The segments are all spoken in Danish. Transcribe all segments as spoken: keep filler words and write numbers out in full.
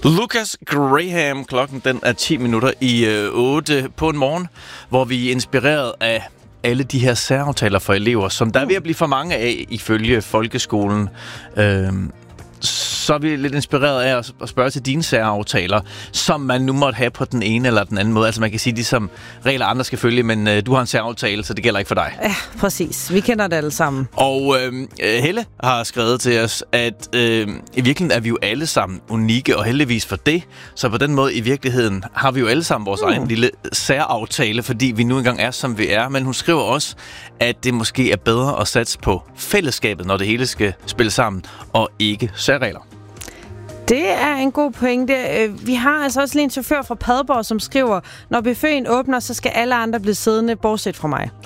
Lucas Graham. Klokken den er ti minutter i øh, otte på en morgen, hvor vi er inspireret af alle de her særaftaler for elever, som der er ved at blive for mange af ifølge folkeskolen. Øh, så er vi lidt inspireret af at spørge til dine særaftaler, som man nu måtte have på den ene eller den anden måde. Altså man kan sige, de som regler andre skal følge, men øh, du har en særaftale, så det gælder ikke for dig. Ja, præcis. Vi kender det alle sammen. Og øh, Helle har skrevet til os, at øh, i virkeligheden er vi jo alle sammen unikke, og heldigvis for det. Så på den måde i virkeligheden har vi jo alle sammen vores mm. egen lille særaftale, fordi vi nu engang er, som vi er. Men hun skriver også, at det måske er bedre at satse på fællesskabet, når det hele skal spille sammen, og ikke særregler. Det er en god pointe. Vi har altså også lige en chauffør fra Padborg, som skriver, når buffeten åbner, så skal alle andre blive siddende, bortset fra mig.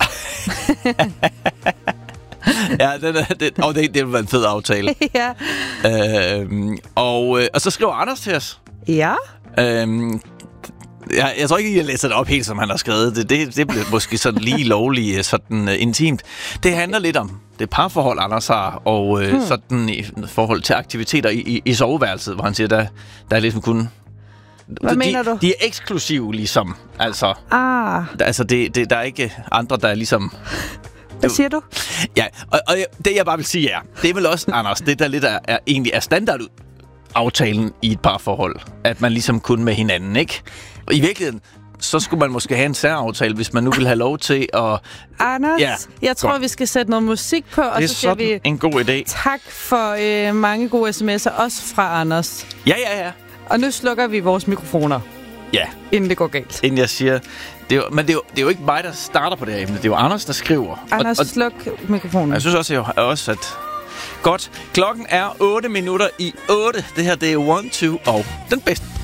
Ja, det, det, og det, det vil være en fed aftale. Ja. Øhm, og, og så skriver Anders til os. Ja. Øhm, jeg, jeg tror ikke, jeg læser det op helt, som han har skrevet. Det, det, det bliver måske sådan lige lovligt, sådan uh, intimt. Det handler lidt om det parforhold, Anders har, og uh, hmm. sådan i forhold til aktiviteter i, i, i soveværelset, hvor han siger, der, der er ligesom kun... Hvad de, mener du? De er eksklusive, ligesom. Altså, ah. der, altså det, det, der er ikke andre, der er ligesom... Hvad siger du? Ja, og, og det jeg bare vil sige er, det er vel også, Anders, det der lidt er, er egentlig er standard aftalen i et parforhold, at man ligesom kun med hinanden, ikke? Og i virkeligheden, så skulle man måske have en særaftale, hvis man nu vil have lov til at... Anders, ja, jeg tror, godt. Vi skal sætte noget musik på, og så siger vi... en god idé. Tak for øh, mange gode sms'er, også fra Anders. Ja, ja, ja. Og nu slukker vi vores mikrofoner. Ja. Inden det går galt. Inden jeg siger... Det er jo, men det er, jo, det er jo ikke mig, der starter på det her emne. Det er jo Anders, der skriver. Anders, og, og, sluk mikrofonen. Jeg synes også, jeg også at... Godt. Klokken er otte minutter i otte. Det her, det er one, two og den bedste.